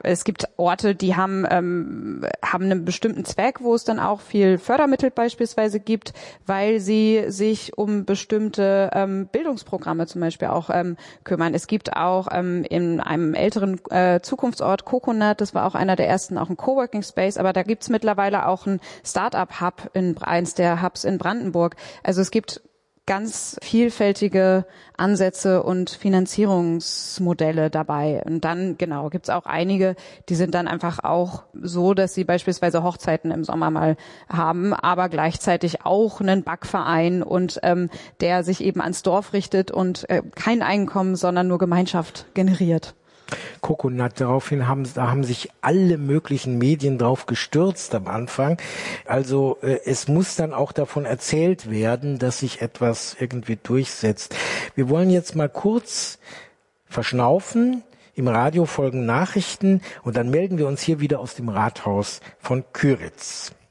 es gibt Orte, die haben einen bestimmten Zweck, wo es dann auch viel Fördermittel beispielsweise gibt, weil sie sich um bestimmte Bildungsprogramme zum Beispiel auch kümmern. Es gibt auch in einem älteren Zukunftsort Coconut, das war auch einer der ersten, auch ein Coworking Space, aber da gibt's mittlerweile auch ein Startup-Hub eins der Hubs in Brandenburg. Also es gibt ganz vielfältige Ansätze und Finanzierungsmodelle dabei. Und dann, genau, gibt's auch einige, die sind dann einfach auch so, dass sie beispielsweise Hochzeiten im Sommer mal haben, aber gleichzeitig auch einen Backverein und der sich eben ans Dorf richtet und kein Einkommen, sondern nur Gemeinschaft generiert. Coconut, da haben sich alle möglichen Medien drauf gestürzt am Anfang. Also es muss dann auch davon erzählt werden, dass sich etwas irgendwie durchsetzt. Wir wollen jetzt mal kurz verschnaufen. Im Radio folgen Nachrichten und dann melden wir uns hier wieder aus dem Rathaus von Kyritz.